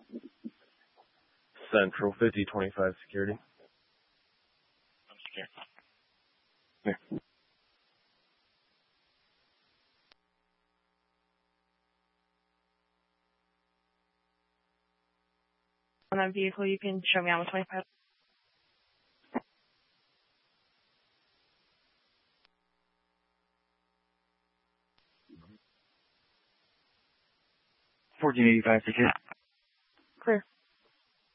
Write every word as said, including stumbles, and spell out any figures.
Central fifty twenty-five security. I'm scared. Here. On that vehicle, you can show me on the twenty-five. fourteen eighty-five security. Clear.